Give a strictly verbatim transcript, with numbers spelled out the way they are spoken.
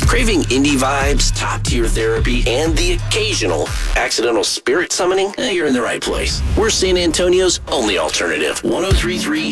Craving indie vibes, top-tier therapy, and the occasional accidental spirit summoning? Eh, you're in the right place. We're San Antonio's only alternative. one oh three point three